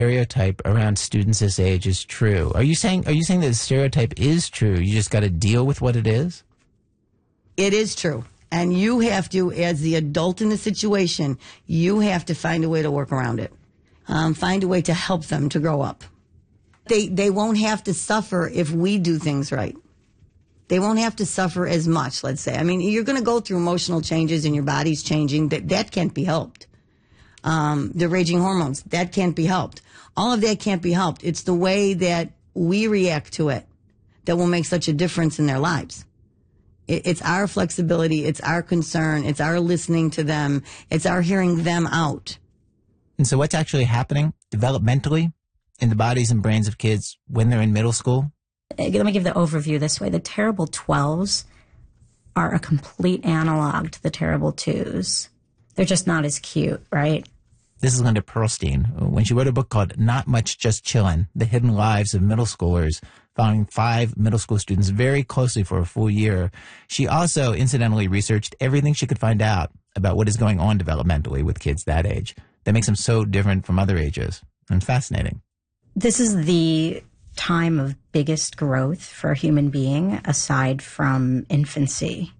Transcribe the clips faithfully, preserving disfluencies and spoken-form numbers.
stereotype around students this age is true. Are you saying are you saying that the stereotype is true? You just got to deal with what it is? It is true. And you have to, as the adult in the situation, you have to find a way to work around it. Um, find a way to help them to grow up. They they won't have to suffer if we do things right. They won't have to suffer as much, let's say. I mean, you're going to go through emotional changes and your body's changing. That, that can't be helped. Um, the raging hormones, that can't be helped. All of that can't be helped. It's the way that we react to it that will make such a difference in their lives. It, it's our flexibility. It's our concern. It's our listening to them. It's our hearing them out. And so what's actually happening developmentally in the bodies and brains of kids when they're in middle school? Let me give the overview this way. The terrible twelves are a complete analog to the terrible twos. They're just not as cute, right? This is Linda Pearlstein. When she wrote a book called Not Much Just Chillin', The Hidden Lives of Middle Schoolers, following five middle school students very closely for a full year, she also incidentally researched everything she could find out about what is going on developmentally with kids that age that makes them so different from other ages. And fascinating. This is the time of biggest growth for a human being aside from infancy.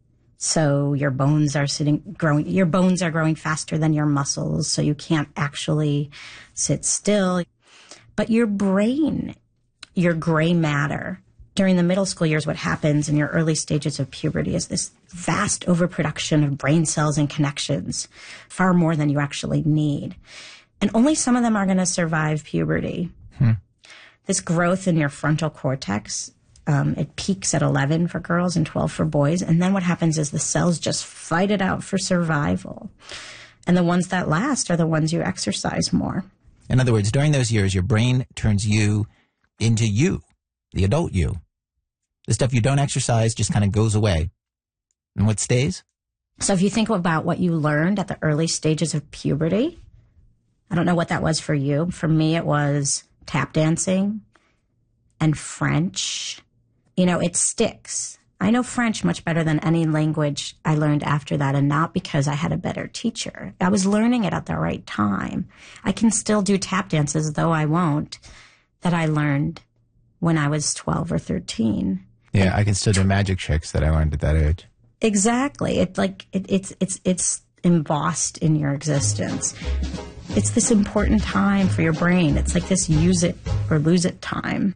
So your bones are sitting, growing, your bones are growing faster than your muscles, so you can't actually sit still. But your brain, your gray matter, during the middle school years, what happens in your early stages of puberty is this vast overproduction of brain cells and connections, far more than you actually need. And only some of them are going to survive puberty. Hmm. This growth in your frontal cortex, Um, it peaks at eleven for girls and twelve for boys. And then what happens is the cells just fight it out for survival. And the ones that last are the ones you exercise more. In other words, during those years, your brain turns you into you, the adult you. The stuff you don't exercise just kind of goes away. And what stays? So if you think about what you learned at the early stages of puberty, I don't know what that was for you. For me, it was tap dancing and French. You know, it sticks. I know French much better than any language I learned after that, and not because I had a better teacher. I was learning it at the right time. I can still do tap dances, though I won't, that I learned when I was twelve or thirteen. Yeah, and I can still do magic tricks that I learned at that age. Exactly. It's like it, it's it's it's embossed in your existence. It's this important time for your brain. It's like this use it or lose it time.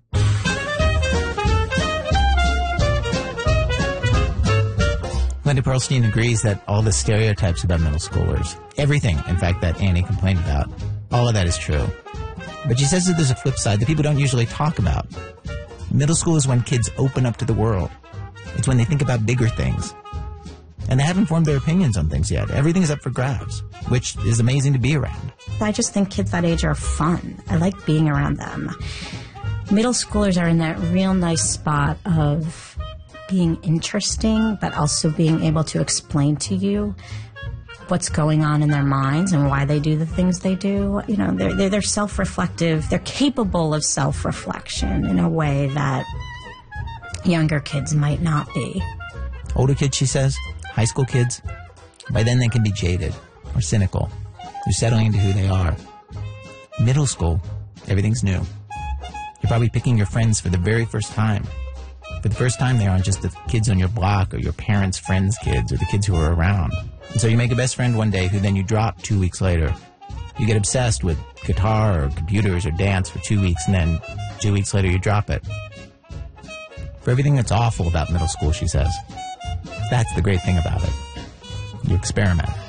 Linda Pearlstein agrees that all the stereotypes about middle schoolers, everything, in fact, that Annie complained about, all of that is true. But she says that there's a flip side that people don't usually talk about. Middle school is when kids open up to the world. It's when they think about bigger things. And they haven't formed their opinions on things yet. Everything is up for grabs, which is amazing to be around. I just think kids that age are fun. I like being around them. Middle schoolers are in that real nice spot of being interesting, but also being able to explain to you what's going on in their minds and why they do the things they do. You know, they're, they're, they're self-reflective. They're capable of self-reflection in a way that younger kids might not be. Older kids, she says, high school kids, by then they can be jaded or cynical. They're settling into who they are. Middle school, everything's new. You're probably picking your friends for the very first time. For the first time, they aren't just the kids on your block or your parents' friends' kids or the kids who are around. And so you make a best friend one day who then you drop two weeks later. You get obsessed with guitar or computers or dance for two weeks and then two weeks later you drop it. For everything that's awful about middle school, she says, that's the great thing about it. You experiment.